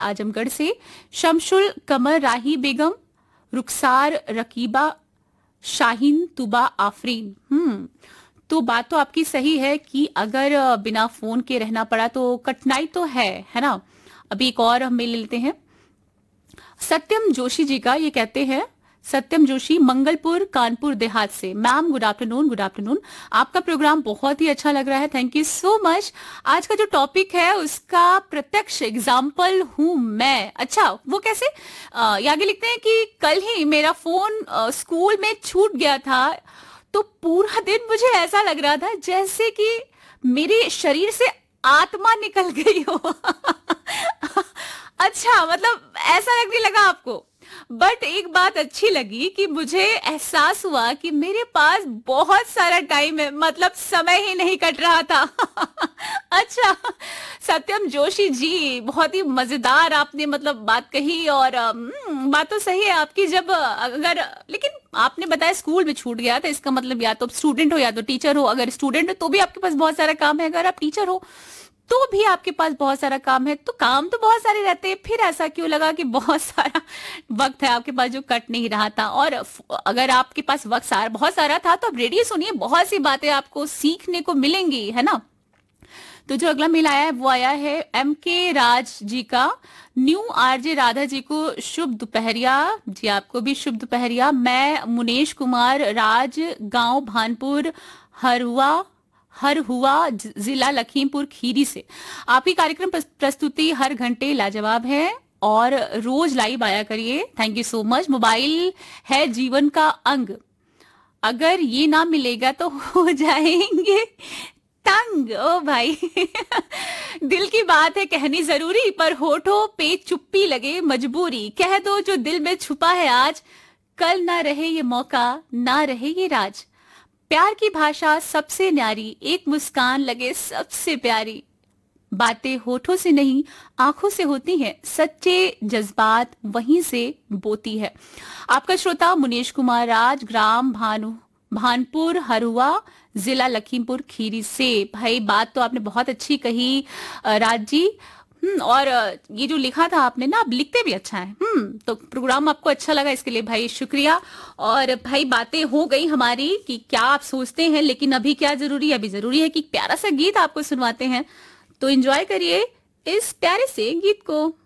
आजमगढ़ से, शमशुल कमर राही बेगम, रुखसार रकीबा, शाहीन तुबा आफरीन। तो बात तो आपकी सही है कि अगर बिना फोन के रहना पड़ा तो कठिनाई तो है ना। अभी एक और हम मिल लेते हैं। सत्यम जोशी जी का, ये कहते हैं सत्यम जोशी मंगलपुर कानपुर देहात से। Ma'am good afternoon, good afternoon. आपका प्रोग्राम बहुत ही अच्छा लग रहा है, थैंक यू सो मच। आज का जो टॉपिक है उसका प्रत्यक्ष एग्जाम्पल हूं मैं। अच्छा, वो कैसे? ये आगे लिखते हैं कि कल ही मेरा फोन स्कूल में छूट गया था, तो पूरा दिन मुझे ऐसा लग रहा था जैसे कि मेरे शरीर से आत्मा निकल गई हो। अच्छा, मतलब ऐसा लगने लगा आपको? बट एक बात अच्छी लगी कि मुझे एहसास हुआ कि मेरे पास बहुत सारा टाइम है, मतलब समय ही नहीं कट रहा था। अच्छा, सत्यम जोशी जी, बहुत ही मजेदार आपने मतलब बात कही। और बात तो सही है आपकी। जब अगर, लेकिन आपने बताया स्कूल में छूट गया था, इसका मतलब या तो स्टूडेंट हो या तो टीचर हो। अगर स्टूडेंट हो तो भी आपके पास बहुत सारा काम है, अगर आप टीचर हो तो भी आपके पास बहुत सारा काम है। तो काम तो बहुत सारे रहते हैं, फिर ऐसा क्यों लगा कि बहुत सारा वक्त है आपके पास जो कट नहीं रहा था? और अगर आपके पास वक्त बहुत सारा था तो आप रेडियो सुनिए, बहुत सी बातें आपको सीखने को मिलेंगी, है ना। तो जो अगला मेल आया है वो आया है एम के राज जी का। न्यू आरजे राधा जी को शुभ दोपहरिया जी, आपको भी शुभ दोपहरिया। मैं मुनेश कुमार राज, गांव भानपुर हर हुआ जिला लखीमपुर खीरी से। आपकी कार्यक्रम प्रस्तुति हर घंटे लाजवाब है और रोज लाइव आया करिए, thank you so much. Mobile है जीवन का अंग, अगर ये ना मिलेगा तो हो जाएंगे तंग। ओ भाई, दिल की बात है कहनी जरूरी, पर होठों पे चुप्पी लगे मजबूरी। कह दो जो दिल में छुपा है आज, कल ना रहे ये मौका, ना रहे ये राज। प्यार की भाषा सबसे न्यारी, एक मुस्कान लगे सबसे प्यारी। बातें होठों से नहीं आंखों से होती हैं, सच्चे जज्बात वहीं से बोती है। आपका श्रोता मुनेश कुमार राज, ग्राम भानपुर हरुआ, जिला लखीमपुर खीरी से। भाई बात तो आपने बहुत अच्छी कही राज जी। और ये जो लिखा था आपने ना, आप लिखते भी अच्छा है। तो प्रोग्राम आपको अच्छा लगा, इसके लिए भाई शुक्रिया। और भाई बातें हो गई हमारी कि क्या आप सोचते हैं, लेकिन अभी क्या जरूरी है? अभी जरूरी है कि प्यारा सा गीत आपको सुनवाते हैं, तो एंजॉय करिए इस प्यारे से गीत को।